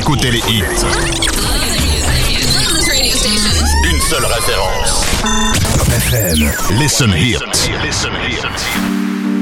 écoutez les hits. Une seule référence. Top FM. Listen Hits.